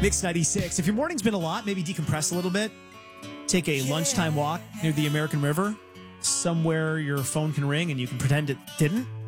Mix 96. If your morning's been a lot, maybe decompress a little bit. Take a lunchtime walk near the American River. Somewhere your phone can ring and you can pretend it didn't.